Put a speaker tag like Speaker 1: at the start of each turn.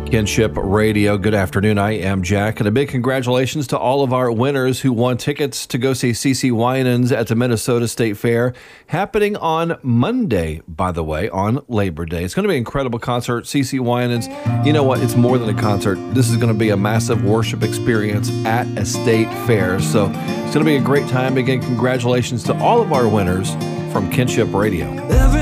Speaker 1: Kinship Radio. Good afternoon. I am Jack, and a big congratulations to all of our winners who won tickets to go see CeCe Winans at the Minnesota State Fair, happening on Monday, by the way, on Labor Day. It's going to be an incredible concert. CeCe Winans, you know what? It's more than a concert. This is going to be a massive worship experience at a state fair. So it's going to be a great time. Again, congratulations to all of our winners from Kinship Radio.